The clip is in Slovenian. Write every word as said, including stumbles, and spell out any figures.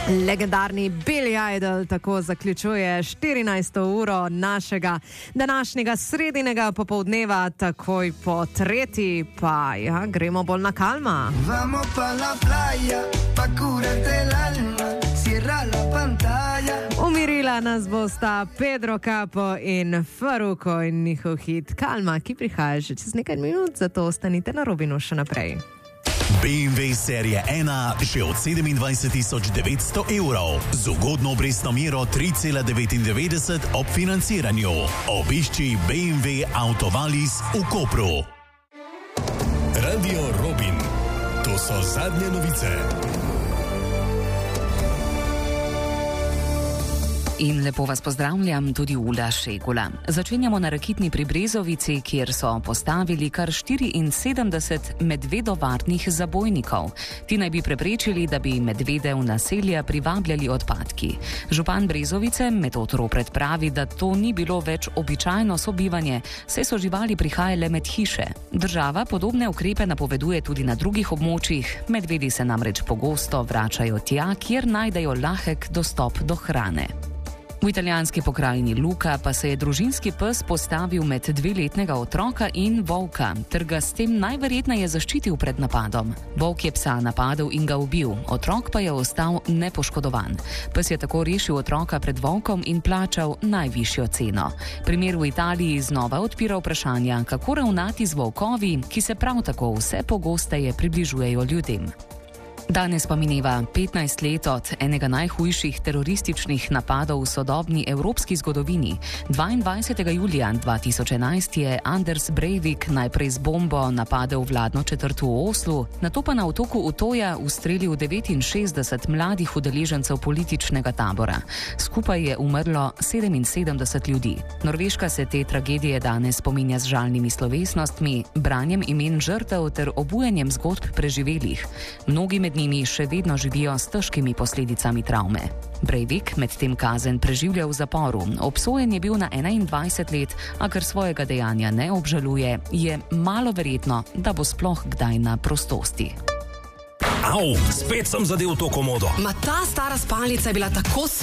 Legendarni Billy Idol tako zaključuje štirinajsto uro našega današnjega sredinega popoldneva, takoj po tretji pa ja, gremo bolj na kalma. Vamos pa la playa, pa curarte el alma, cierra la pantalla. Umirila nas bosta Pedro Capo in Farruko in njihov hit Kalma, ki prihaja že čez nekaj minut, zato ostanite na Robinu še naprej. B M W serije ena že od sedemindvajset tisoč devetsto evrov z ugodno obrestno mero tri cela devetindevetdeset ob financiranju. Obišči B M W Autovalis v Kopru. Radio Robin. To so zadnje novice. In lepo vas pozdravljam, tudi Ula Šegula. Začenjamo na Rakitni pri Brezovici, kjer so postavili kar štiriinsedemdeset medvedovarnih zabojnikov. Ti naj bi preprečili, da bi medvede v naselja privabljali odpadki. Župan Brezovice Metod Ropret pravi, da to ni bilo več običajno sobivanje, saj so živali prihajale med hiše. Država podobne ukrepe napoveduje tudi na drugih območjih. Medvedi se namreč pogosto vračajo tja, kjer najdejo lahek dostop do hrane. V italijanski pokrajini Luka pa se je družinski pes postavil med dveletnega otroka in volka, ter ga s tem najverjetneje zaščitil pred napadom. Volk je psa napadel in ga ubil, otrok pa je ostal nepoškodovan. Pes je tako rešil otroka pred volkom in plačal najvišjo ceno. Primer v Italiji znova odpira vprašanja, kako ravnati z volkovi, ki se prav tako vse pogosteje približujejo ljudem. Danes pa mineva petnajst let od enega najhujših terorističnih napadov v sodobni evropski zgodovini. dvaindvajsetega julija dva tisoč enajst je Anders Breivik najprej z bombo napadel vladno četrt v Oslu, nato pa na otoku Utoja ustrelil devetinšestdeset mladih udeležencev političnega tabora. Skupaj je umrlo sedeminsedemdeset ljudi. Norveška se te tragedije danes spominja z žalnimi slovesnostmi, branjem imen žrtev ter obujanjem zgodb preživelih. Mnogi med njimi še vedno živijo s težkimi posledicami travme. Breivik medtem kazen preživlja v zaporu. Obsojen je bil na enaindvajset let, a ker svojega dejanja ne obžaluje, je malo verjetno, da bo sploh kdaj na prostosti. Au, spet sem zadel to komodo. Ma ta stara spalnica je bila tako